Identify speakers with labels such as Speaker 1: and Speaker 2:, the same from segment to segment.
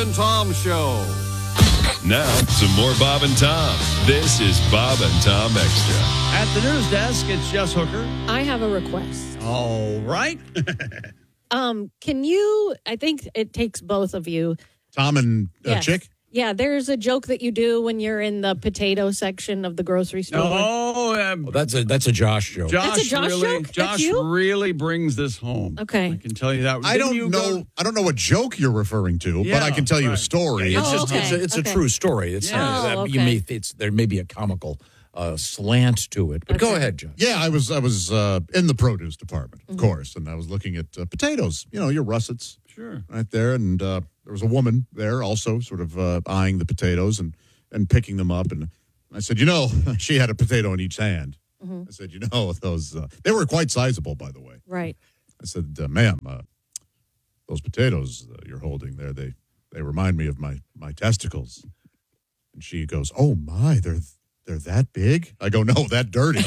Speaker 1: and Tom Show.
Speaker 2: Now, some more Bob and Tom. This is Bob and Tom Extra.
Speaker 3: At the news desk, it's Jess Hooker.
Speaker 4: I have a request.
Speaker 3: All right.
Speaker 4: Can you, I think it takes both of you.
Speaker 5: Tom and
Speaker 4: Yes.
Speaker 5: Chick?
Speaker 4: Yeah, there's a joke that you do when you're in the potato section of the grocery store.
Speaker 6: That's a Josh joke.
Speaker 4: That's a Josh joke? That's
Speaker 3: Josh
Speaker 4: you?
Speaker 3: really brings this home.
Speaker 4: Okay.
Speaker 3: I can tell you that.
Speaker 5: I don't know what joke you're referring to, but I can tell you a story.
Speaker 6: It's
Speaker 4: Oh,
Speaker 6: just
Speaker 4: okay.
Speaker 6: it's a
Speaker 4: Okay.
Speaker 6: true story. It's
Speaker 4: Oh, okay.
Speaker 6: there may be a comical slant to it, but go ahead, Josh.
Speaker 5: Yeah, I was in the produce department, of course, and I was looking at potatoes. You know, your russets,
Speaker 3: Sure.
Speaker 5: right there, and there was a woman there also, sort of eyeing the potatoes and picking them up, and I said, she had a potato in each hand.
Speaker 4: Mm-hmm.
Speaker 5: I said, those they were quite sizable, by the way.
Speaker 4: Right.
Speaker 5: I said, ma'am, those potatoes you're holding there, they remind me of my testicles. And she goes, oh my, they're that big? I go, no, that dirty.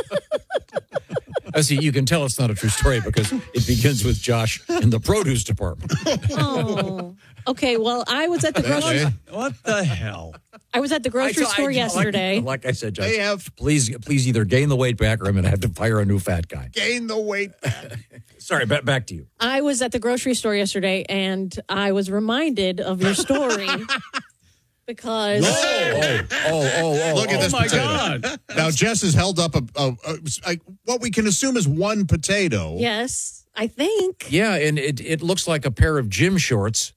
Speaker 6: I see. You can tell it's not a true story because it begins with Josh in the produce department.
Speaker 4: Oh. Okay, well, I was at the grocery
Speaker 3: What the hell?
Speaker 4: store yesterday.
Speaker 6: Like I said, Josh, please either gain the weight back or I'm going to have to fire a new fat guy.
Speaker 5: Gain the weight back.
Speaker 6: Sorry, back to you.
Speaker 4: I was at the grocery store yesterday, and I was reminded of your story because
Speaker 5: Look at this
Speaker 3: my
Speaker 5: potato.
Speaker 3: God.
Speaker 5: Now, Jess has held up what we can assume is one potato.
Speaker 4: yes, I think.
Speaker 6: Yeah, and it looks like a pair of gym shorts.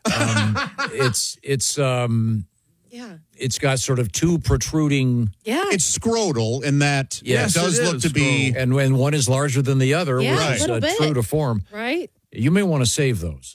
Speaker 6: It's got sort of two protruding.
Speaker 4: Yeah.
Speaker 5: It's scrotal in that
Speaker 6: Yes,
Speaker 5: it does
Speaker 3: it
Speaker 5: look
Speaker 3: is
Speaker 5: to be.
Speaker 6: And when one is larger than the other,
Speaker 4: Yeah,
Speaker 6: which
Speaker 4: a little
Speaker 6: is
Speaker 4: bit.
Speaker 6: true to form,
Speaker 4: right.
Speaker 6: you may want to save those.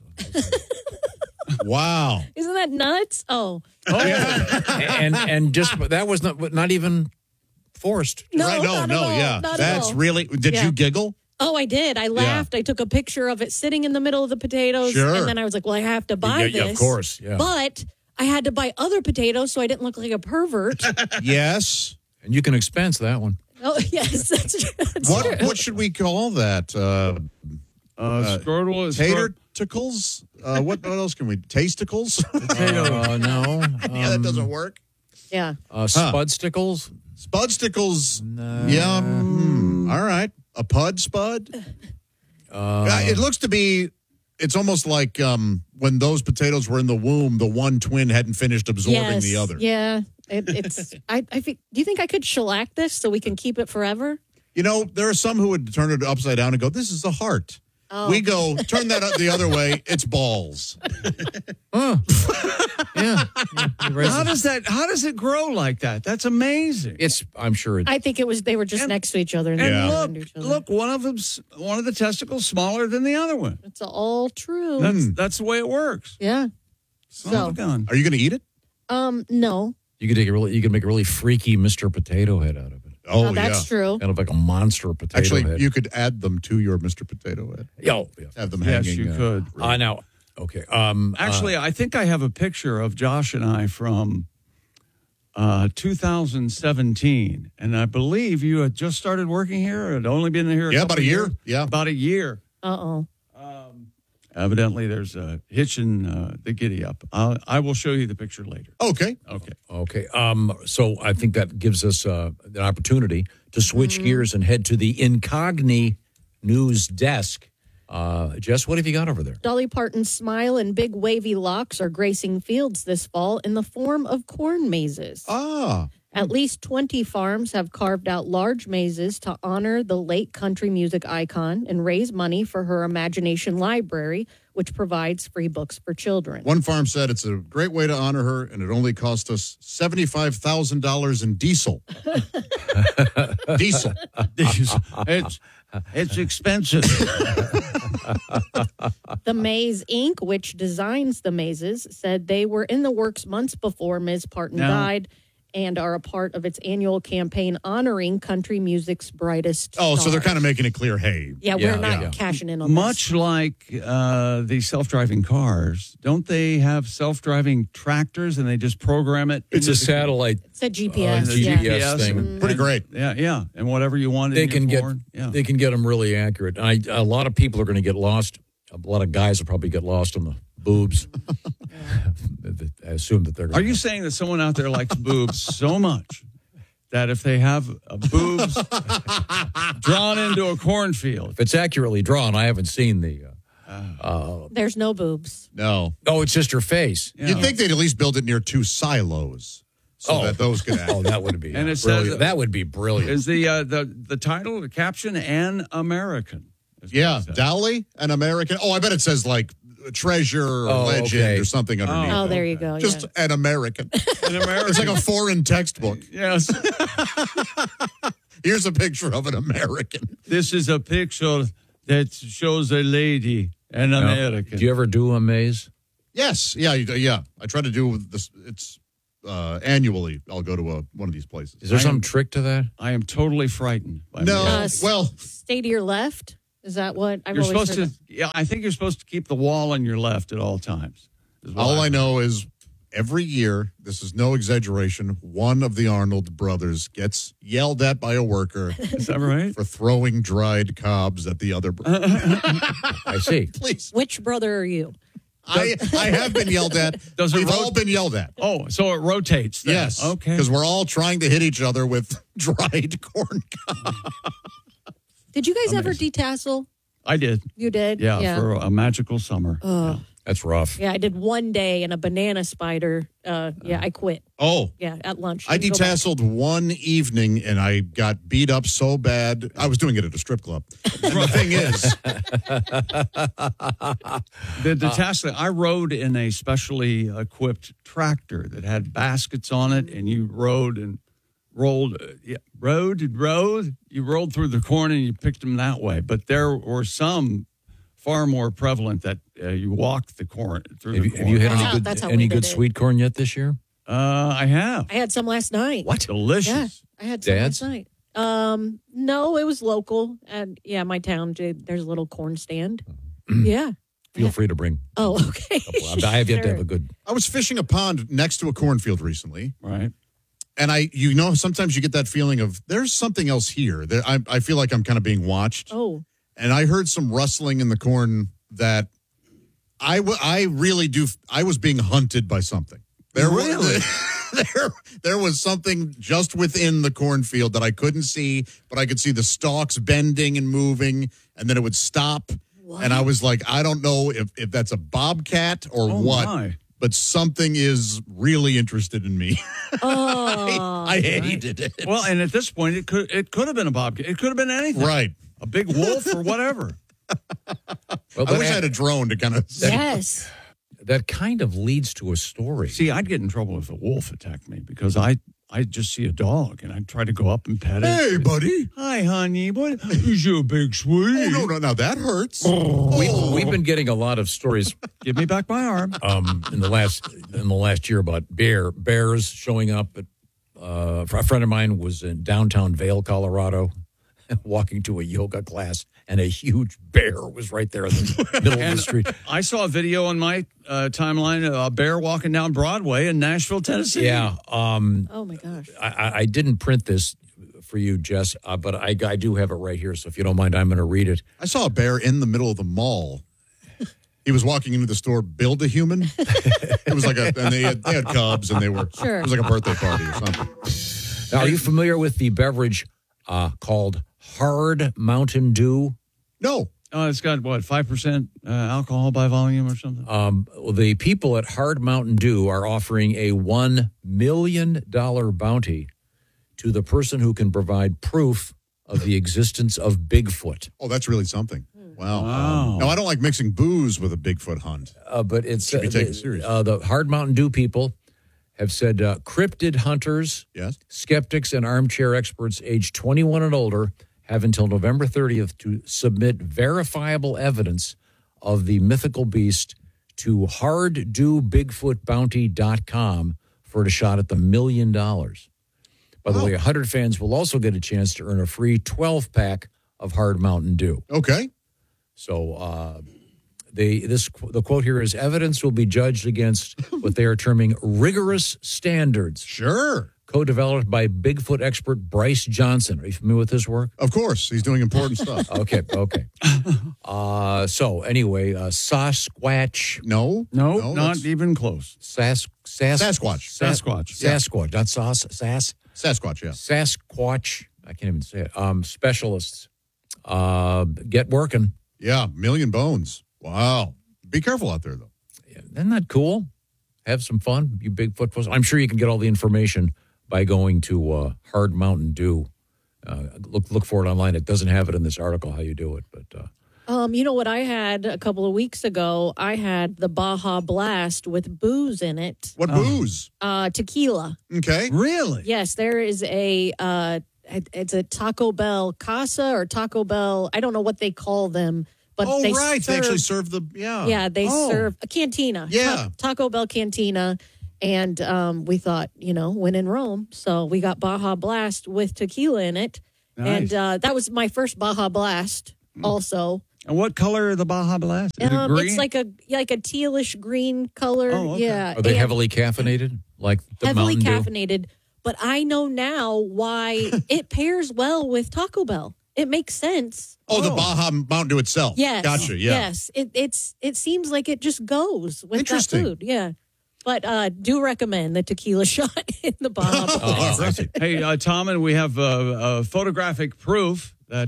Speaker 5: Wow.
Speaker 4: Isn't that nuts? Oh.
Speaker 6: and just that was not even forced.
Speaker 4: No,
Speaker 5: Right,
Speaker 4: not at all.
Speaker 5: yeah.
Speaker 4: Not at
Speaker 5: That's
Speaker 4: all.
Speaker 5: really. Did
Speaker 4: Yeah.
Speaker 5: you giggle?
Speaker 4: Oh, I did. I laughed. I took a picture of it sitting in the middle of the potatoes.
Speaker 5: Sure.
Speaker 4: And then I was like, well, I have to buy
Speaker 6: Yeah,
Speaker 4: this.
Speaker 6: of course. Yeah.
Speaker 4: But I had to buy other potatoes so I didn't look like a pervert.
Speaker 5: Yes.
Speaker 6: And you can expense that one.
Speaker 4: Oh, yes. That's true. That's
Speaker 5: What
Speaker 4: true.
Speaker 5: what should we call that?
Speaker 3: Scrotal is
Speaker 5: Tater tickles? What else can we? Tasticles?
Speaker 6: No.
Speaker 5: Yeah, that doesn't work.
Speaker 4: Yeah.
Speaker 6: Spudsticles.
Speaker 5: Spudsticles. Yeah. All right. A pud spud. It looks to be. It's almost like when those potatoes were in the womb, the one twin hadn't finished absorbing
Speaker 4: Yes.
Speaker 5: the other.
Speaker 4: Yeah. It's. I think. Do you think I could shellac this so we can keep it forever?
Speaker 5: There are some who would turn it upside down and go, "This is the heart."
Speaker 4: Oh.
Speaker 5: We go, turn that the other way. It's balls.
Speaker 6: Yeah.
Speaker 3: How does it grow like that? That's amazing.
Speaker 6: I'm sure
Speaker 4: I think it was. They were just next to each other. And they
Speaker 3: And
Speaker 4: were under each other.
Speaker 3: look, one of the testicles smaller than the other one.
Speaker 4: It's all true.
Speaker 3: That's the way it works.
Speaker 4: Yeah.
Speaker 3: Son of a gun.
Speaker 5: Are you going to eat it?
Speaker 4: No.
Speaker 6: you could make a really freaky Mr. Potato Head out of it.
Speaker 5: Oh,
Speaker 4: That's true.
Speaker 6: Kind of like a monster potato
Speaker 5: Actually,
Speaker 6: head.
Speaker 5: you could add them to your Mr. Potato Head.
Speaker 6: Yeah.
Speaker 5: Have them
Speaker 3: Yes,
Speaker 5: hanging.
Speaker 3: you could.
Speaker 6: Now, okay.
Speaker 3: Actually, I think I have a picture of Josh and I from 2017, and I believe you had just started working here. Had only been here.
Speaker 5: Yeah,
Speaker 3: couple
Speaker 5: about a
Speaker 3: of
Speaker 5: year.
Speaker 3: years?
Speaker 5: Yeah.
Speaker 3: about a year.
Speaker 4: Uh-oh.
Speaker 3: Evidently, there's a hitch in the giddy up. I will show you the picture later.
Speaker 5: Okay.
Speaker 3: Okay.
Speaker 6: Okay. So I think that gives us an opportunity to switch gears and head to the Incogni news desk. Jess, what have you got over there?
Speaker 4: Dolly Parton's smile and big wavy locks are gracing fields this fall in the form of corn mazes.
Speaker 5: Ah.
Speaker 4: At least 20 farms have carved out large mazes to honor the late country music icon and raise money for her Imagination Library, which provides free books for children.
Speaker 5: One farm said it's a great way to honor her, and it only cost us $75,000 in diesel. Diesel.
Speaker 3: It's expensive.
Speaker 4: The Maze Inc., which designs the mazes, said they were in the works months before Ms. Parton died and are a part of its annual campaign honoring country music's brightest
Speaker 5: Oh, so they're
Speaker 4: stars.
Speaker 5: kind of making it clear, hey.
Speaker 4: Yeah, we're not cashing in on
Speaker 3: Much like the self-driving cars, don't they have self-driving tractors and they just program it?
Speaker 6: It's a satellite
Speaker 4: this. It's a GPS.
Speaker 6: GPS
Speaker 4: yeah.
Speaker 6: thing.
Speaker 5: Pretty great.
Speaker 3: Yeah. And whatever you want
Speaker 6: They
Speaker 3: in
Speaker 6: can
Speaker 3: your
Speaker 6: get
Speaker 3: Ford. Yeah.
Speaker 6: they can get them really accurate. A lot of people are going to get lost. A lot of guys will probably get lost on the boobs. assume that they're going
Speaker 3: Are you saying that someone out there likes boobs so much that if they have boobs drawn into a cornfield?
Speaker 6: If it's accurately drawn, I haven't seen the...
Speaker 4: There's no boobs.
Speaker 5: No.
Speaker 6: Oh, it's just her face.
Speaker 5: You'd think they'd at least build it near 2 silos so that those could act.
Speaker 6: Oh, that would be
Speaker 3: And it
Speaker 6: brilliant.
Speaker 3: says-
Speaker 6: That would be brilliant.
Speaker 3: Is the title, the caption, An American? is what
Speaker 5: Yeah,
Speaker 3: it says.
Speaker 5: Dowley, an American. Oh, I bet it says like treasure or legend
Speaker 6: okay.
Speaker 5: or something underneath.
Speaker 4: Oh,
Speaker 5: it.
Speaker 4: there you go.
Speaker 5: Just an American.
Speaker 3: An American.
Speaker 5: It's like a foreign textbook.
Speaker 3: Yes.
Speaker 5: Here's a picture of an American.
Speaker 3: This is a picture that shows a lady, an American.
Speaker 6: Do you ever do a maze?
Speaker 5: Yes. Yeah. Yeah. I try to do this. It's annually. I'll go to one of these places.
Speaker 6: Is there some trick to that?
Speaker 3: I am totally frightened. By
Speaker 5: No.
Speaker 3: me.
Speaker 5: Well,
Speaker 4: Stay to your left. Is that what I've
Speaker 3: You're
Speaker 4: always
Speaker 3: supposed
Speaker 4: heard
Speaker 3: to. Yeah, I think you're supposed to keep the wall on your left at all times. is what
Speaker 5: all I
Speaker 3: I've
Speaker 5: know is every year, this is no exaggeration, one of the Arnold brothers gets yelled at by a worker
Speaker 3: heard. Is that right?
Speaker 5: for throwing dried cobs at the other brother.
Speaker 6: I see.
Speaker 5: Please.
Speaker 4: Which brother are you?
Speaker 5: I have been yelled at.
Speaker 3: Does it
Speaker 5: We've
Speaker 3: rot-
Speaker 5: all been yelled at.
Speaker 3: Oh, so it rotates. Then.
Speaker 5: Yes.
Speaker 3: Okay.
Speaker 5: Because we're all trying to hit each other with dried corn cobs.
Speaker 4: Did you guys ever detassel?
Speaker 3: I did.
Speaker 4: You did?
Speaker 3: Yeah, for a magical summer.
Speaker 6: That's rough.
Speaker 4: Yeah, I did one day in a banana spider. I quit.
Speaker 5: Oh.
Speaker 4: Yeah, at lunch.
Speaker 5: I
Speaker 4: Didn't go back.
Speaker 5: detasseled one evening and I got beat up so bad. I was doing it at a strip club. And the thing is,
Speaker 3: The detasseling, I rode in a specially equipped tractor that had baskets on it, and you rode and rolled. You rolled through the corn and you picked them that way. But there were some far more prevalent that you walked the corn through
Speaker 6: Have
Speaker 3: the
Speaker 6: you,
Speaker 3: corn.
Speaker 6: have you had
Speaker 4: That's how we
Speaker 6: any
Speaker 4: did
Speaker 6: good
Speaker 4: it.
Speaker 6: sweet corn yet this year?
Speaker 3: I have.
Speaker 4: I had some last night.
Speaker 6: What?
Speaker 3: Delicious.
Speaker 4: Yeah, I had some
Speaker 6: Dad's?
Speaker 4: last night. No, it was local. And yeah, my town, there's a little corn stand. Yeah.
Speaker 6: Feel free to bring.
Speaker 4: Oh, okay.
Speaker 6: I have yet to
Speaker 4: Sure.
Speaker 6: have a good.
Speaker 5: I was fishing a pond next to a cornfield recently.
Speaker 3: Right.
Speaker 5: And sometimes you get that feeling of there's something else here. I feel like I'm kind of being watched.
Speaker 4: Oh,
Speaker 5: And I heard some rustling in the corn that I really do. I was being hunted by something.
Speaker 3: Really?
Speaker 5: There was something just within the cornfield that I couldn't see, but I could see the stalks bending and moving, and then it would stop. And I was like, I don't know if that's a bobcat or
Speaker 3: Oh,
Speaker 5: what,
Speaker 3: my.
Speaker 5: but something is really interested in me.
Speaker 4: oh.
Speaker 5: I hated it.
Speaker 3: Well, and at this point, it could have been a bobcat. It could have been anything.
Speaker 5: Right.
Speaker 3: A big wolf or whatever.
Speaker 6: Well,
Speaker 5: I wish I had a drone to kind of.
Speaker 4: Yes.
Speaker 6: that kind of leads to a story.
Speaker 3: See, I'd get in trouble if a wolf attacked me because I just see a dog and I'd try to go up and pet it.
Speaker 5: Hey, buddy.
Speaker 3: Hi, honey. What is your big sweet?
Speaker 5: Oh, no, now that hurts.
Speaker 6: We've been getting a lot of stories
Speaker 3: Give me back my arm.
Speaker 6: in the last year about bears showing up. A friend of mine was in downtown Vail, Colorado, walking to a yoga class, and a huge bear was right there in the middle of the street.
Speaker 3: I saw a video on my timeline of a bear walking down Broadway in Nashville, Tennessee.
Speaker 6: Yeah,
Speaker 4: Oh, my gosh.
Speaker 6: I didn't print this for you, Jess, but I do have it right here. So if you don't mind, I'm going to read it.
Speaker 5: I saw a bear in the middle of the mall. He was walking into the store, Build a Human. It was like and they had cubs, and they were.
Speaker 4: Sure.
Speaker 5: It was like a birthday party or something.
Speaker 6: Now, are you familiar with the beverage called Hard Mountain Dew?
Speaker 5: No,
Speaker 3: Oh, it's got, what, 5% alcohol by volume or something?
Speaker 6: Well, the people at Hard Mountain Dew are offering a $1 million bounty to the person who can provide proof of the existence of Bigfoot.
Speaker 5: oh, that's really something. Wow.
Speaker 3: Wow.
Speaker 5: No, I don't like mixing booze with a Bigfoot hunt.
Speaker 6: But it's
Speaker 5: Should be taken serious.
Speaker 6: the Hard Mountain Dew people have said cryptid hunters,
Speaker 5: Yes.
Speaker 6: skeptics, and armchair experts aged 21 and older have until November 30th to submit verifiable evidence of the mythical beast to harddewbigfootbounty.com for a shot at the $1 million. By the way, 100 fans will also get a chance to earn a free 12-pack of Hard Mountain Dew.
Speaker 5: Okay.
Speaker 6: So the quote here is, evidence will be judged against what they are terming rigorous standards.
Speaker 5: Sure.
Speaker 6: co-developed by Bigfoot expert Bryce Johnson. Are you familiar with his work?
Speaker 5: Of course, he's doing important stuff.
Speaker 6: Okay. So anyway, Sasquatch.
Speaker 5: No,
Speaker 3: not
Speaker 5: that's
Speaker 3: even close.
Speaker 5: Sasquatch.
Speaker 3: Sasquatch.
Speaker 6: Sasquatch, not
Speaker 5: Sasquatch, yeah.
Speaker 6: Sasquatch. I can't even say it. Specialists. Get working.
Speaker 5: Yeah, Million Bones. Wow. Be careful out there, though.
Speaker 6: Isn't that cool? Have some fun, you Bigfoot folks. I'm sure you can get all the information by going to Hard Mountain Dew. Look for it online. It doesn't have it in this article how you do it, but
Speaker 4: you know what I had a couple of weeks ago? I had the Baja Blast with booze in it.
Speaker 5: What booze?
Speaker 4: Tequila.
Speaker 5: Okay.
Speaker 3: Really?
Speaker 4: Yes, there is it's a Taco Bell Casa or Taco Bell. I don't know what they call them, but
Speaker 5: Oh,
Speaker 4: they
Speaker 5: right. They
Speaker 4: serve,
Speaker 5: actually serve the, yeah.
Speaker 4: Yeah, they serve a cantina.
Speaker 5: Yeah.
Speaker 4: Taco Bell cantina. And we thought, when in Rome. So we got Baja Blast with tequila in it.
Speaker 3: Nice.
Speaker 4: And that was my first Baja Blast also.
Speaker 3: And what color are the Baja Blast? Is it green?
Speaker 4: It's like a tealish green color.
Speaker 3: Oh, okay.
Speaker 4: Yeah.
Speaker 6: are they
Speaker 4: And
Speaker 6: heavily caffeinated? Like the
Speaker 4: heavily
Speaker 6: Mountain Dew?
Speaker 4: caffeinated? But I know now why it pairs well with Taco Bell. It makes sense.
Speaker 5: Oh, the Baja Mountain Dew itself.
Speaker 4: Yes.
Speaker 5: Gotcha, yeah.
Speaker 4: Yes. It seems like it just goes with that
Speaker 5: Interesting.
Speaker 4: food. Yeah. But do recommend the tequila shot in the Baja Blast.
Speaker 6: Oh, I see.
Speaker 3: Hey, Tom, and we have photographic proof that,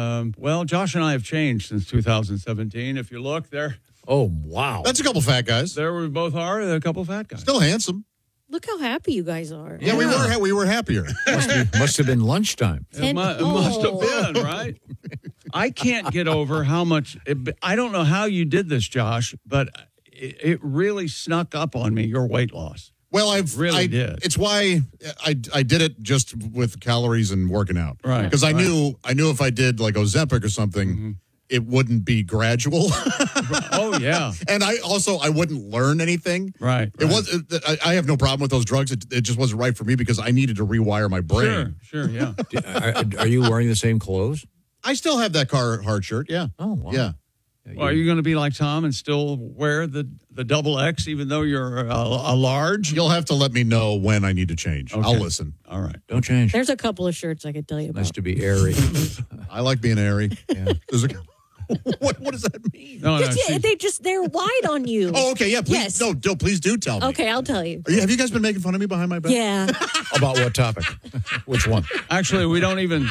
Speaker 3: Josh and I have changed since 2017. If you look there,
Speaker 6: Oh, wow.
Speaker 5: That's a couple fat guys.
Speaker 3: there we both are, a couple fat guys.
Speaker 5: Still handsome.
Speaker 4: Look how happy you guys are.
Speaker 5: Yeah, we were happier.
Speaker 6: Must have been lunchtime.
Speaker 3: It must have been, right? I can't get over how much, I don't know how you did this, Josh, but it really snuck up on me, your weight loss.
Speaker 5: Well, I
Speaker 3: did.
Speaker 5: It's why I did it just with calories and working out.
Speaker 3: Right.
Speaker 5: Because I knew if I did like Ozempic or something, it wouldn't be gradual.
Speaker 3: Oh, yeah.
Speaker 5: And I wouldn't learn anything.
Speaker 3: Right.
Speaker 5: It was. I have no problem with those drugs. It just wasn't right for me because I needed to rewire my brain.
Speaker 3: Sure, yeah.
Speaker 6: Are you wearing the same clothes?
Speaker 5: I still have that Carhartt shirt. Yeah.
Speaker 6: Oh, wow.
Speaker 5: Yeah.
Speaker 3: Well, are you going to be like Tom and still wear the double X even though you're a large?
Speaker 5: You'll have to let me know when I need to change.
Speaker 3: Okay.
Speaker 5: I'll listen.
Speaker 3: All right.
Speaker 6: Don't change.
Speaker 4: There's a couple of shirts I could tell you about.
Speaker 6: Nice to be airy.
Speaker 5: I like being airy.
Speaker 6: Yeah.
Speaker 5: There's a. What does that mean?
Speaker 3: No,
Speaker 4: They're wide on you.
Speaker 5: Oh, okay. Yeah. Please.
Speaker 4: Yes.
Speaker 5: No, please do tell me.
Speaker 4: Okay, I'll tell you.
Speaker 5: Have you guys been making fun of me behind my back?
Speaker 4: Yeah.
Speaker 6: About what topic? Which one?
Speaker 3: Actually, we don't even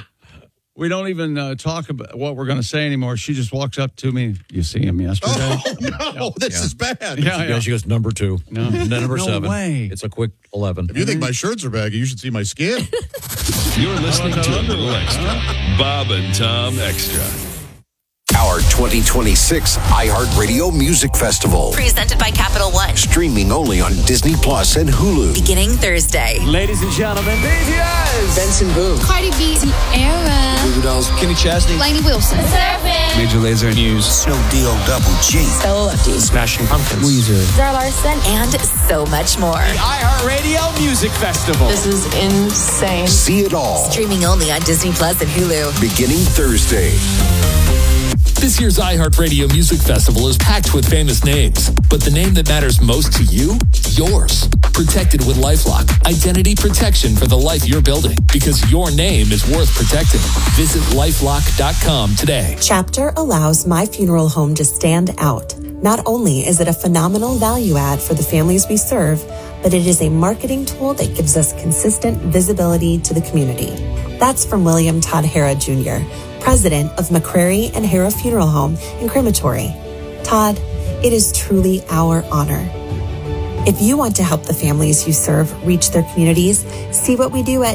Speaker 3: talk about what we're going to say anymore. She just walks up to me. You see him yesterday?
Speaker 5: Oh, no. This is bad.
Speaker 3: Yeah.
Speaker 6: She goes number 2.
Speaker 3: No.
Speaker 6: And then number
Speaker 3: No
Speaker 6: 7.
Speaker 3: way.
Speaker 6: It's a quick 11.
Speaker 5: If you think my shirts are baggy, you should see my skin.
Speaker 2: You're listening to a little extra. Bob and Tom Extra.
Speaker 1: Our 2026 iHeartRadio Music Festival.
Speaker 7: Presented by Capital One.
Speaker 1: Streaming only on Disney Plus and Hulu.
Speaker 7: Beginning Thursday.
Speaker 8: Ladies and gentlemen, BTS, Benson Boone,
Speaker 9: Cardi B, Tierra,
Speaker 8: Kenny Chesney,
Speaker 9: Lainey Wilson,
Speaker 8: Major Lazer News,
Speaker 1: Snow Double G.
Speaker 7: Stella Lefty.
Speaker 8: Smashing Pumpkins, Weezer.
Speaker 7: Zara Larson. And so much more.
Speaker 8: iHeartRadio Music Festival.
Speaker 9: This is insane.
Speaker 1: See it all.
Speaker 7: Streaming only on Disney Plus and Hulu.
Speaker 1: Beginning Thursday.
Speaker 10: This year's iHeartRadio Music Festival is packed with famous names, but the name that matters most to you? Yours. Protected with LifeLock. Identity protection for the life you're building, because your name is worth protecting. Visit LifeLock.com today.
Speaker 11: Chapter allows My Funeral Home to stand out. Not only is it a phenomenal value add for the families we serve, but it is a marketing tool that gives us consistent visibility to the community. That's from William Todd Hara Jr., president of McCrary and Hara Funeral Home and Crematory. Todd, it is truly our honor. If you want to help the families you serve reach their communities, see what we do at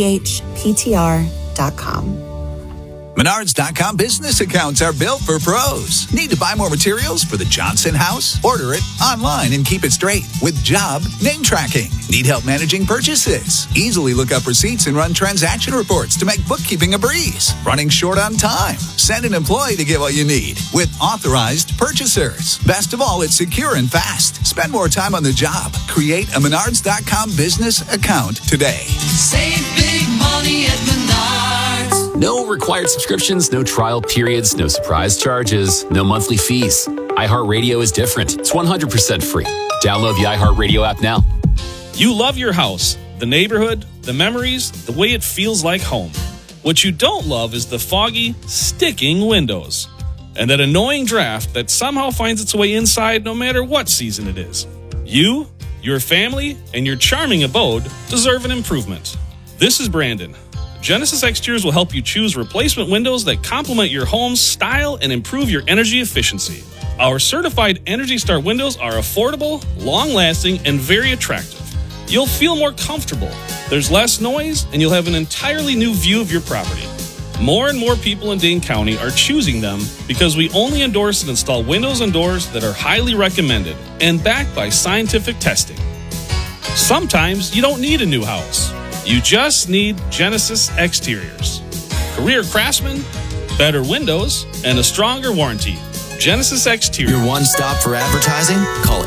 Speaker 11: chptr.com.
Speaker 12: Menards.com business accounts are built for pros. Need to buy more materials for the Johnson house? Order it online and keep it straight with job name tracking. Need help managing purchases? Easily look up receipts and run transaction reports to make bookkeeping a breeze. Running short on time? Send an employee to get what you need with authorized purchasers. Best of all, it's secure and fast. Spend more time on the job. Create a Menards.com business account today.
Speaker 13: Save big money at Menards.
Speaker 14: No required subscriptions, no trial periods, no surprise charges, no monthly fees. iHeartRadio is different. It's 100% free. Download the iHeartRadio app now.
Speaker 15: You love your house, the neighborhood, the memories, the way it feels like home. What you don't love is the foggy, sticking windows and that annoying draft that somehow finds its way inside no matter what season it is. You, your family, and your charming abode deserve an improvement. This is Brandon. Genesis Exteriors will help you choose replacement windows that complement your home's style and improve your energy efficiency. Our certified Energy Star windows are affordable, long-lasting, and very attractive. You'll feel more comfortable. There's less noise, and you'll have an entirely new view of your property. More and more people in Dane County are choosing them because we only endorse and install windows and doors that are highly recommended and backed by scientific testing. Sometimes you don't need a new house. You just need Genesis Exteriors. Career craftsmen, better windows, and a stronger warranty. Genesis Exteriors.
Speaker 16: Your one stop for advertising? Call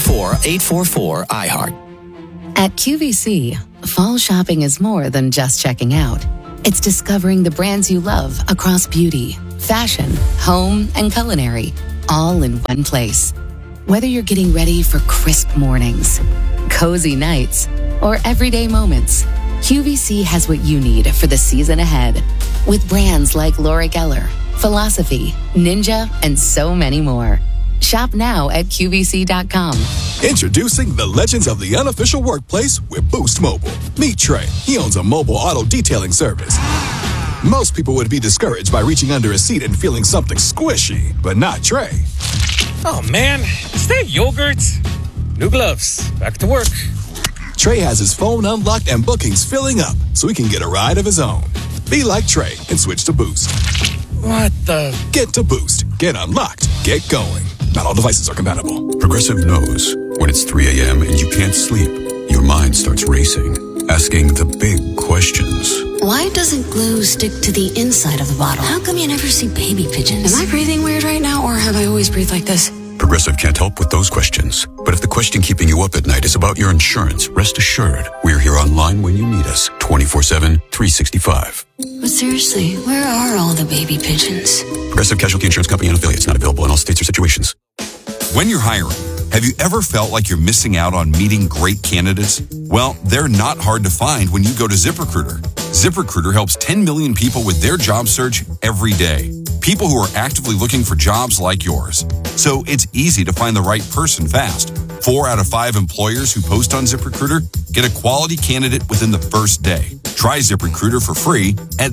Speaker 16: 844-844-iHeart.
Speaker 17: At QVC, fall shopping is more than just checking out. It's discovering the brands you love across beauty, fashion, home, and culinary, all in one place. Whether you're getting ready for crisp mornings, cozy nights, or everyday moments, QVC has what you need for the season ahead. With brands like Laura Geller, Philosophy, Ninja, and so many more. Shop now at QVC.com.
Speaker 18: Introducing the legends of the unofficial workplace with Boost Mobile. Meet Trey. He owns a mobile auto detailing service. Most people would be discouraged by reaching under a seat and feeling something squishy, but not Trey.
Speaker 19: Oh man, is that yogurt? New gloves. Back to work.
Speaker 18: Trey has his phone unlocked and bookings filling up so he can get a ride of his own. Be like Trey and switch to Boost.
Speaker 19: What the?
Speaker 18: Get to Boost. Get unlocked. Get going. Not all devices are compatible.
Speaker 20: Progressive knows when it's 3 a.m. and you can't sleep, your mind starts racing, asking the big questions.
Speaker 21: Why doesn't glue stick to the inside of the bottle? How come you never see baby pigeons? Am I breathing weird right now, or have I always breathed like this?
Speaker 20: Progressive can't help with those questions. But if the question keeping you up at night is about your insurance, rest assured, we're here online when you need us, 24/7, 365.
Speaker 21: But seriously, where are all the baby pigeons?
Speaker 20: Progressive Casualty Insurance Company and affiliates, not available in all states or situations.
Speaker 22: When you're hiring, have you ever felt like you're missing out on meeting great candidates? Well, they're not hard to find when you go to ZipRecruiter. ZipRecruiter helps 10 million people with their job search every day. People who are actively looking for jobs like yours. So it's easy to find the right person fast. 4 out of 5 employers who post on ZipRecruiter get a quality candidate within the first day. Try ZipRecruiter for free at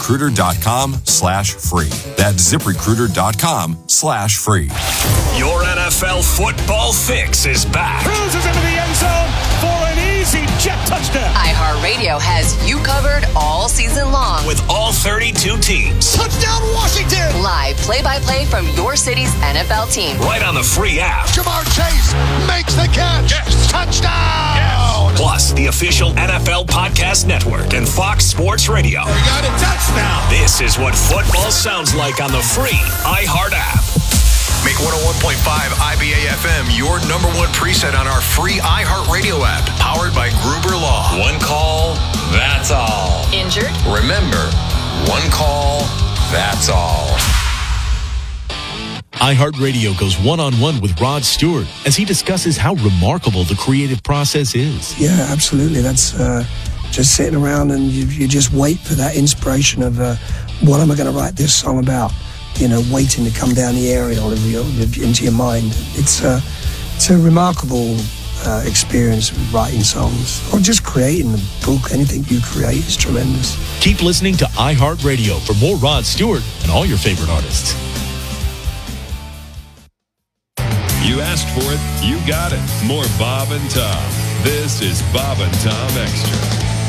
Speaker 22: ZipRecruiter.com/free. That's ZipRecruiter.com/free.
Speaker 23: Your NFL football fix is back.
Speaker 24: Cruises into the end zone for an easy jet touchdown.
Speaker 25: iHeartRadio has you covered all season long.
Speaker 23: With all 32 teams.
Speaker 24: Touchdown Washington!
Speaker 25: Live play-by-play from your city's NFL team.
Speaker 23: Right on the free app.
Speaker 24: Jamar Chase makes the catch. Yes. Touchdown! Yes.
Speaker 23: Plus, the official NFL Podcast Network and Fox Sports Radio.
Speaker 24: We got a touchdown.
Speaker 23: This is what football sounds like on the free iHeart app.
Speaker 26: Make 101.5 IBA FM your number one preset on our free iHeartRadio app, powered by Gruber Law.
Speaker 27: One call, that's all.
Speaker 25: Injured?
Speaker 27: Remember, one call, that's all.
Speaker 28: iHeartRadio goes one-on-one with Rod Stewart as he discusses how remarkable the creative process is.
Speaker 29: Yeah, absolutely. That's just sitting around and you just wait for that inspiration of what am I going to write this song about? You know, waiting to come down the aerial into your mind. It's a remarkable experience writing songs or just creating a book. Anything you create is tremendous.
Speaker 28: Keep listening to iHeartRadio for more Rod Stewart and all your favorite artists.
Speaker 2: You asked for it, you got it. More Bob and Tom. This is Bob and Tom Extra.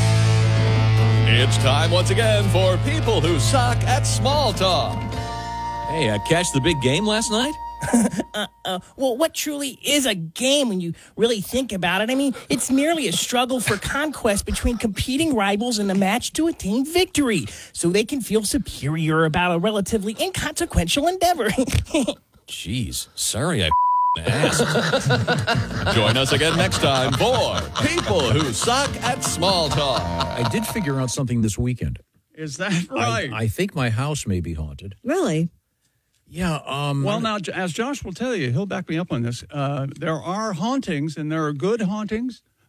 Speaker 30: It's time once again for people who suck at small talk.
Speaker 6: Hey, catch the big game last night?
Speaker 31: Well, what truly is a game when you really think about it? I mean, it's merely a struggle for conquest between competing rivals in a match to attain victory, so they can feel superior about a relatively inconsequential endeavor.
Speaker 6: Jeez, sorry I asked.
Speaker 30: Join us again next time for people who suck at small talk.
Speaker 6: I did figure out something this weekend.
Speaker 3: Is that right?
Speaker 6: I think my house may be haunted.
Speaker 4: Really?
Speaker 6: Yeah.
Speaker 3: Well, now, as Josh will tell you, he'll back me up on this. There are hauntings, and there are good hauntings.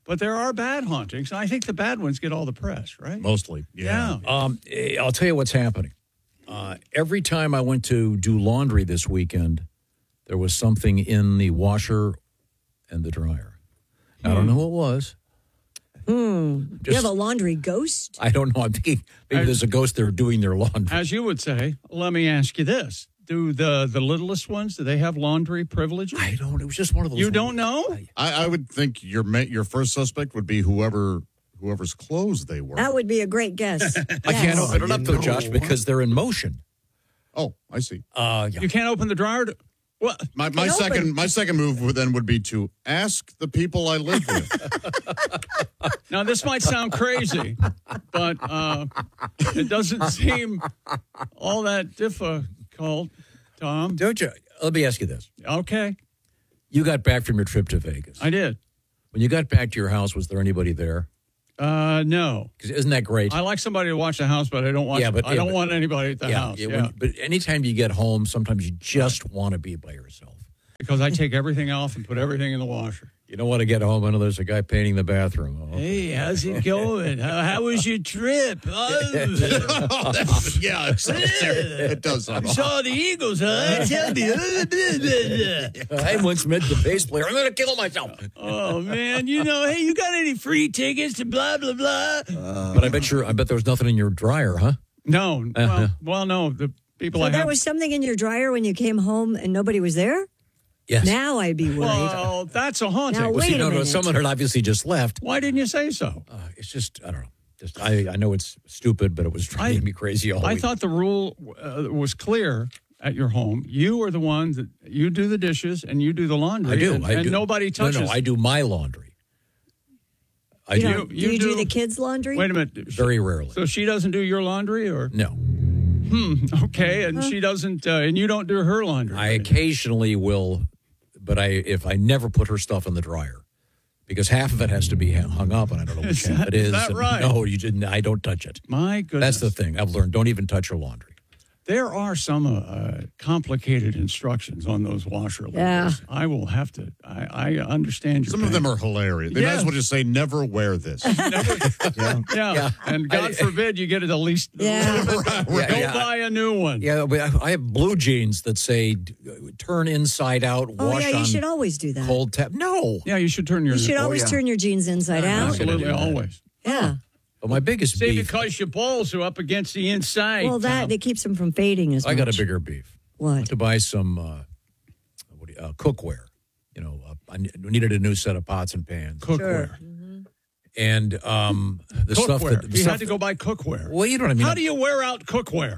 Speaker 3: But there are bad hauntings. I think the bad ones get all the press, right?
Speaker 6: Mostly.
Speaker 3: Yeah.
Speaker 6: I'll tell you what's happening. Every time I went to do laundry this weekend, there was something in the washer and the dryer. I don't know what it was.
Speaker 1: You have a laundry ghost?
Speaker 6: I don't know. I'm thinking maybe there's a ghost there doing their laundry.
Speaker 3: As you would say, let me ask you this. Do the littlest ones, do they have laundry privileges?
Speaker 6: I don't. It was just one of those.
Speaker 3: You don't know?
Speaker 5: I would think your first suspect would be whoever's clothes they were.
Speaker 1: That would be a great guess.
Speaker 6: I can't open it up, though, Josh, because they're in motion.
Speaker 5: Oh, I see.
Speaker 3: You can't open the dryer? What?
Speaker 5: My second move then would be to ask the people I live with.
Speaker 3: Now, this might sound crazy, but it doesn't seem all that difficult, Tom.
Speaker 6: Don't you? Let me ask you this.
Speaker 3: Okay.
Speaker 6: You got back from your trip to Vegas.
Speaker 3: I did.
Speaker 6: When you got back to your house, was there anybody there?
Speaker 3: No.
Speaker 6: 'Cause isn't that great?
Speaker 3: I like somebody to watch the house, but I don't want. I don't want anybody at the house.
Speaker 6: But anytime you get home, sometimes you just want to be by yourself.
Speaker 3: Because I take everything off and put everything in the washer.
Speaker 6: You don't want to get home. I know there's a guy painting the bathroom. Oh.
Speaker 3: Hey, how's it going? How was your trip?
Speaker 5: Yeah, it does.
Speaker 3: I saw the Eagles, huh? Tell me.
Speaker 6: I once met the bass player. I'm going to kill myself.
Speaker 3: Oh, man. Hey, you got any free tickets to blah, blah, blah?
Speaker 6: But I bet there was nothing in your dryer, huh?
Speaker 3: No. Well, no. The people
Speaker 1: So there was something in your dryer when you came home and nobody was there?
Speaker 6: Yes.
Speaker 1: Now I'd be worried.
Speaker 3: Well, that's a haunting.
Speaker 1: Now, wait a minute.
Speaker 6: Someone had obviously just left.
Speaker 3: Why didn't you say so?
Speaker 6: It's just, I don't know. I know it's stupid, but it was driving me crazy all
Speaker 3: I
Speaker 6: week.
Speaker 3: thought the rule was clear at your home. You are the ones that you do the dishes and you do the laundry.
Speaker 6: I do.
Speaker 3: And nobody touches.
Speaker 6: No, I do my laundry.
Speaker 1: Do you do the kids' laundry?
Speaker 3: Wait a minute.
Speaker 6: Very rarely.
Speaker 3: So she doesn't do your laundry, or
Speaker 6: no?
Speaker 3: Okay, and she doesn't, and you don't do her laundry.
Speaker 6: I occasionally will, but if I never put her stuff in the dryer, because half of it has to be hung up, and I don't know which half it is.
Speaker 3: Is that right?
Speaker 6: No, you didn't. I don't touch it.
Speaker 3: My goodness,
Speaker 6: that's the thing I've learned. Don't even touch your laundry.
Speaker 3: There are some complicated instructions on those washer labels.
Speaker 1: Yeah.
Speaker 3: I will have to. I understand your
Speaker 5: Some
Speaker 3: pain.
Speaker 5: of them are hilarious. They might as well just say, never wear this.
Speaker 3: Yeah. And God forbid you get it at least.
Speaker 1: Yeah.
Speaker 3: Go buy a new one.
Speaker 6: Yeah, I have blue jeans that say turn inside out, wash
Speaker 1: you
Speaker 6: on
Speaker 1: should always do that.
Speaker 6: cold tap. No.
Speaker 3: Yeah, you should turn your.
Speaker 1: You should always turn your jeans inside out.
Speaker 3: Absolutely, always.
Speaker 1: Yeah.
Speaker 6: But my biggest beef.
Speaker 3: because your balls are up against the inside.
Speaker 1: Well, it keeps them from fading as much.
Speaker 6: I got a bigger beef.
Speaker 1: What?
Speaker 6: I went to buy some cookware. I needed a new set of pots and pans.
Speaker 3: Cookware.
Speaker 1: Sure.
Speaker 6: And the
Speaker 3: cookware.
Speaker 6: stuff that
Speaker 3: You had to go buy cookware.
Speaker 6: Well, you know what I mean.
Speaker 3: How do you wear out cookware?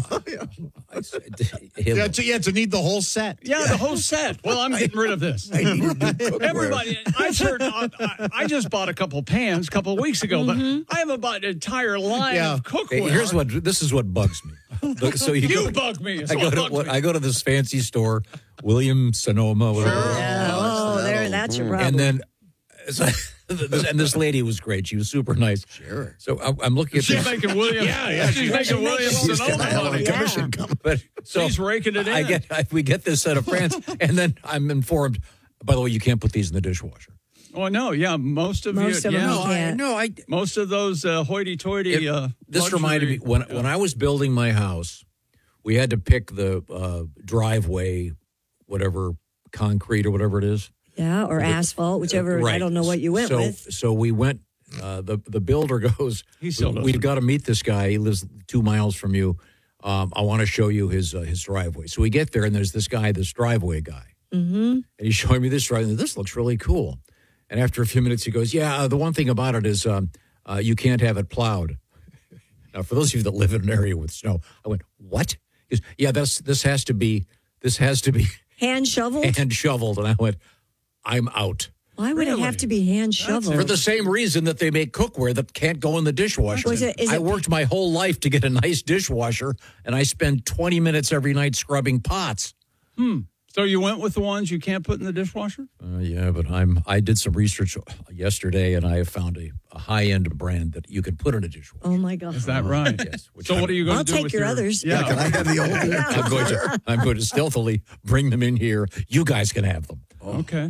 Speaker 5: To need the whole set.
Speaker 3: Yeah, the whole set. Well, I'm getting rid of this. Everybody, I just bought a couple pans a couple of weeks ago, but I haven't bought an entire line of cookware.
Speaker 6: Hey, this is what bugs me. So
Speaker 3: you bug me.
Speaker 6: I go to this fancy store, William Sonoma, whatever.
Speaker 1: That's your problem.
Speaker 6: And then. And this lady was great. She was super nice.
Speaker 5: Sure.
Speaker 6: So I'm looking at
Speaker 3: She's
Speaker 6: this.
Speaker 3: making William. She's making William Sonoma.
Speaker 5: Commission coming.
Speaker 3: She's raking it in.
Speaker 6: We get this set of pans, and then I'm informed. By the way, you can't put these in the dishwasher.
Speaker 3: Oh no, yeah, most of
Speaker 1: them you can't.
Speaker 3: Most of those hoity-toity.
Speaker 6: This reminded me when I was building my house, we had to pick the driveway, whatever concrete or whatever it is.
Speaker 1: Yeah, or asphalt, whichever.
Speaker 6: Right.
Speaker 1: I don't know what you went with.
Speaker 6: So we went. The builder goes. We've got to meet this guy. He lives 2 miles from you. I want to show you his driveway. So we get there, and there's this driveway guy, and he's showing me this driveway. This looks really cool. And after a few minutes, he goes, "Yeah, the one thing about it is you can't have it plowed." Now, for those of you that live in an area with snow, I went, "What?" He goes, "Yeah, this has to be
Speaker 1: hand shoveled."
Speaker 6: Hand shoveled, and I went, "I'm out."
Speaker 1: Why would it have to be hand shoveled?
Speaker 6: For the same reason that they make cookware that can't go in the dishwasher. I worked my whole life to get a nice dishwasher, and I spend 20 minutes every night scrubbing pots.
Speaker 3: So you went with the ones you can't put in the dishwasher?
Speaker 6: Yeah, but I did some research yesterday, and I found a high-end brand that you can put in a dishwasher.
Speaker 1: Oh, my God.
Speaker 3: Is that right?
Speaker 6: Yes.
Speaker 3: So what are you going to do with
Speaker 1: your others?
Speaker 3: Yeah,
Speaker 5: can I have the old?
Speaker 6: I'm going to stealthily bring them in here. You guys can have them.
Speaker 3: Okay.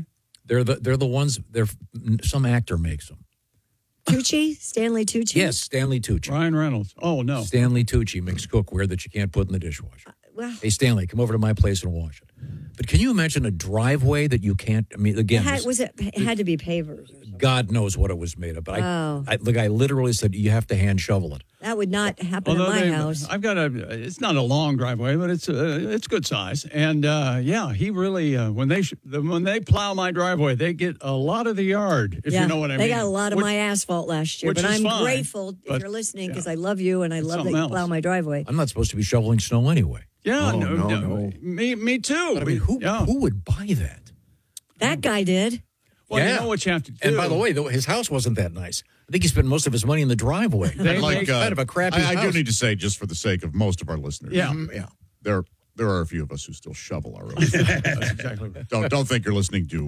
Speaker 6: They're the ones. Some actor makes them.
Speaker 1: Tucci? Stanley Tucci?
Speaker 6: Yes, Stanley Tucci.
Speaker 3: Ryan Reynolds. Oh, no.
Speaker 6: Stanley Tucci makes cookware that you can't put in the dishwasher.
Speaker 1: Well,
Speaker 6: Hey, Stanley, come over to my place and wash it. But can you imagine a driveway that you can't? I mean, again,
Speaker 1: it had to be pavers.
Speaker 6: God knows what it was made of. But
Speaker 1: Oh.
Speaker 6: I literally said you have to hand shovel it.
Speaker 1: That would not happen in my house.
Speaker 3: I've got it's not a long driveway, but it's good size. And he really when they plow my driveway, they get a lot of the yard. If you know what I mean.
Speaker 1: They got a lot of my asphalt last year,
Speaker 3: which
Speaker 1: but
Speaker 3: is
Speaker 1: I'm
Speaker 3: fine,
Speaker 1: grateful if you're listening because I love you and I love that you plow my driveway.
Speaker 6: I'm not supposed to be shoveling snow anyway.
Speaker 3: Yeah,
Speaker 6: Oh,
Speaker 3: no. Me too.
Speaker 6: But I mean, who would buy that?
Speaker 1: That guy did.
Speaker 3: Well, you know what you have to do.
Speaker 6: And by the way, his house wasn't that nice. I think he spent most of his money in the driveway. Kind of a crappy house.
Speaker 5: I do need to say, just for the sake of most of our listeners, there are a few of us who still shovel our own.
Speaker 3: That's exactly right.
Speaker 5: Don't think you're listening to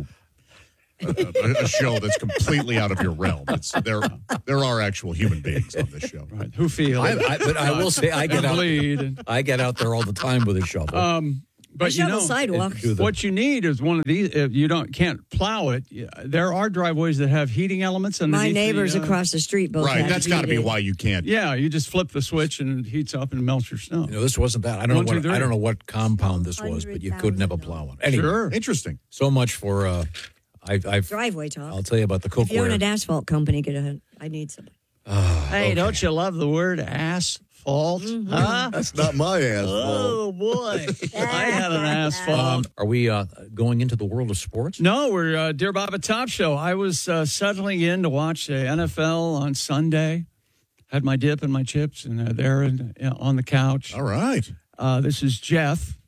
Speaker 5: a show that's completely out of your realm. There are actual human beings on this show,
Speaker 3: right? Who feel?
Speaker 6: But I will say, I get out there all the time with a shovel.
Speaker 3: But
Speaker 1: sidewalks.
Speaker 3: What you need is one of these. If you can't plow it, there are driveways that have heating elements.
Speaker 1: My neighbors across the street both.
Speaker 5: Right,
Speaker 1: have
Speaker 5: that's got to be why you can't.
Speaker 3: Yeah, you just flip the switch and it heats up and melts your snow.
Speaker 6: This wasn't that. I don't know what compound this was, but you couldn't have a plow on it. Anyway,
Speaker 3: sure,
Speaker 5: interesting.
Speaker 6: So much for I've
Speaker 1: driveway talk.
Speaker 6: I'll tell you about the cookware.
Speaker 1: If you own an asphalt company, I need some.
Speaker 3: Hey, don't you love the word asphalt? Huh?
Speaker 7: That's not my asphalt.
Speaker 3: Oh, boy. I had an asphalt.
Speaker 6: Are we going into the world of sports?
Speaker 3: No, we're Dear Bob at Top Show. I was settling in to watch the NFL on Sunday. Had my dip and my chips and there on the couch.
Speaker 5: All right.
Speaker 3: This is Jeff.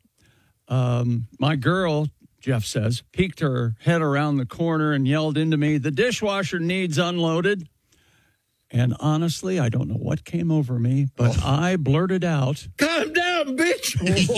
Speaker 3: My girl, Jeff says, peeked her head around the corner and yelled into me, "The dishwasher needs unloaded." And honestly, I don't know what came over me, but I blurted out,
Speaker 7: "Calm down, bitch."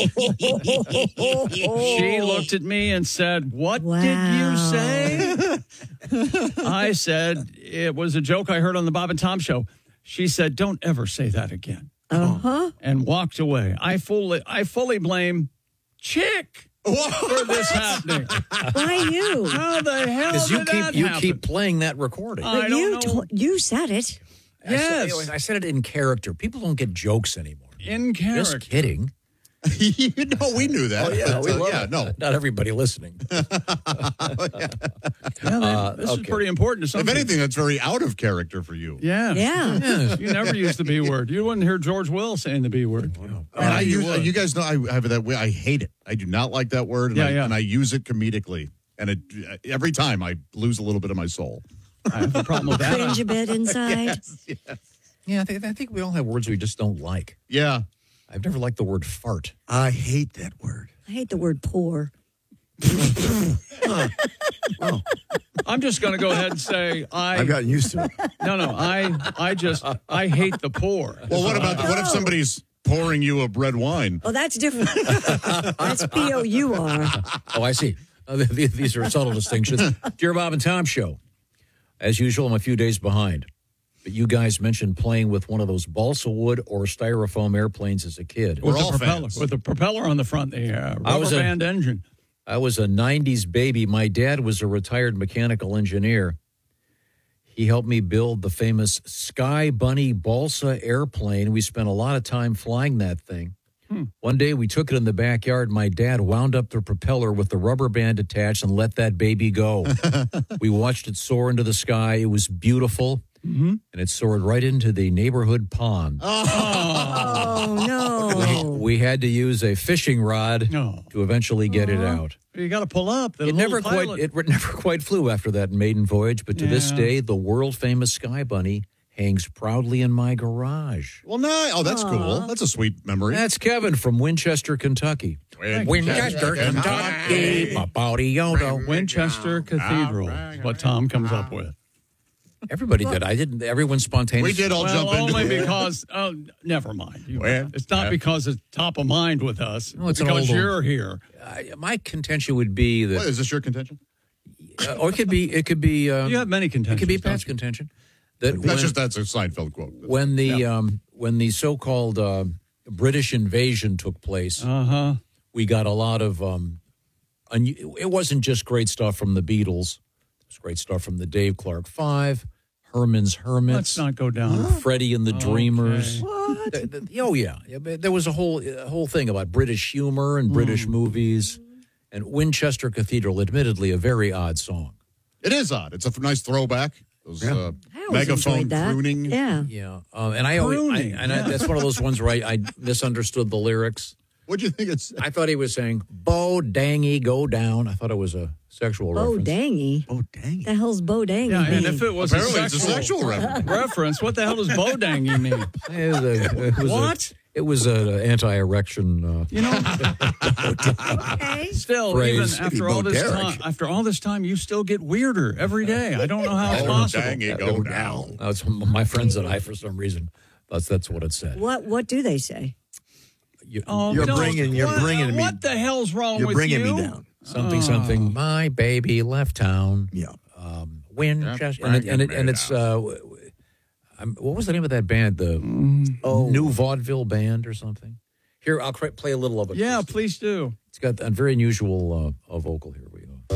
Speaker 3: She looked at me and said, "What did you say?" I said, "It was a joke I heard on the Bob and Tom show." She said, "Don't ever say that again." And walked away. I fully blame Chick for this happening.
Speaker 1: Why you?
Speaker 3: How the hell did that happen?
Speaker 6: You keep playing that recording.
Speaker 1: But you said it.
Speaker 3: Yes.
Speaker 6: I said it in character. People don't get jokes anymore.
Speaker 3: In character.
Speaker 6: Just kidding.
Speaker 5: We knew that.
Speaker 6: Oh, yeah, we love it.
Speaker 5: No.
Speaker 6: Not everybody listening.
Speaker 3: This is pretty important to some
Speaker 5: If
Speaker 3: people.
Speaker 5: anything, that's very out of character for you.
Speaker 3: Yeah.
Speaker 1: Yeah.
Speaker 3: You never use the B word. You wouldn't hear George Will saying the B word.
Speaker 5: And you guys know I have that way. I hate it. I do not like that word, and I use it comedically. And every time I lose a little bit of my soul.
Speaker 3: I have a problem with that.
Speaker 1: Cringe a bit inside.
Speaker 5: Yes.
Speaker 6: Yeah, I think we all have words we just don't like.
Speaker 5: Yeah.
Speaker 6: I've never liked the word fart.
Speaker 7: I hate that word.
Speaker 1: I hate the word poor.
Speaker 3: I'm just going to go ahead and say
Speaker 7: I've gotten used to it.
Speaker 3: No, I hate the poor.
Speaker 5: Well, what if somebody's pouring you a red wine?
Speaker 1: Oh, that's different. That's POUR.
Speaker 6: Oh, I see. These are subtle distinctions. Dear Bob and Tom show. As usual, I'm a few days behind. But you guys mentioned playing with one of those balsa wood or styrofoam airplanes as a kid.
Speaker 3: With the propeller on the front, the rubber band engine.
Speaker 6: I was a 90s baby. My dad was a retired mechanical engineer. He helped me build the famous Sky Bunny balsa airplane. We spent a lot of time flying that thing. One day we took it in the backyard. My dad wound up the propeller with the rubber band attached and let that baby go. We watched it soar into the sky. It was beautiful. Mm-hmm. And it soared right into the neighborhood pond.
Speaker 1: Oh no.
Speaker 6: We had to use a fishing rod to eventually get it out.
Speaker 3: You got to pull up.
Speaker 6: It never quite flew after that maiden voyage, but to this day, the world famous Sky Bunny hangs proudly in my garage.
Speaker 5: Well, no. That's cool. That's a sweet memory.
Speaker 6: That's Kevin from Winchester, Kentucky. Winchester, Kentucky.
Speaker 3: Winchester Cathedral is what Tom comes up with.
Speaker 6: Everybody did. I didn't. Everyone spontaneously.
Speaker 5: We did all jump into
Speaker 3: only
Speaker 5: it.
Speaker 3: because. Oh, never mind. It's not because it's top of mind with us.
Speaker 6: No, it's
Speaker 3: because you're here.
Speaker 6: My contention would be that.
Speaker 5: What, is this your contention?
Speaker 6: Or it could be. It could be.
Speaker 3: You have many contentions.
Speaker 6: It could be Pat's contention.
Speaker 5: That's a Seinfeld quote.
Speaker 6: When the so-called British invasion took place, we got a lot of it wasn't just great stuff from the Beatles. It was great stuff from the Dave Clark Five, Herman's Hermits.
Speaker 3: Let's not go down.
Speaker 6: Freddie and the Dreamers.
Speaker 1: What?
Speaker 6: Oh yeah, there was a whole thing about British humor and British movies, and Winchester Cathedral. Admittedly, a very odd song.
Speaker 5: It is odd. It's a nice throwback. Those megaphone crooning.
Speaker 6: Yeah. And that's one of those ones where I misunderstood the lyrics.
Speaker 5: What'd you think it's?
Speaker 6: I thought he was saying, "Bo dangy, go down." I thought it was a sexual reference.
Speaker 1: Dangy.
Speaker 7: Oh, dang.
Speaker 1: The hell's Bo Dangy
Speaker 3: Yeah,
Speaker 1: mean?
Speaker 3: and if it was
Speaker 5: Apparently it's a sexual
Speaker 3: reference, what the hell does Bo Dangy mean?
Speaker 6: What? It was an anti-erection.
Speaker 3: Still,
Speaker 6: phrase.
Speaker 3: even after all this time, you still get weirder every day. I don't know how it's possible.
Speaker 5: Dang it, go down.
Speaker 6: That's my friends and I, for some reason, that's what it said.
Speaker 1: What do they say?
Speaker 7: You're bringing me.
Speaker 3: What the hell's wrong with you?
Speaker 7: You're bringing me down.
Speaker 6: Something. My baby left town.
Speaker 7: Yeah.
Speaker 6: Winchester, and it's what was the name of that band? The New Vaudeville Band or something. Here, I'll play a little of it.
Speaker 3: Yeah, please do.
Speaker 6: It's got a very unusual vocal here. We go.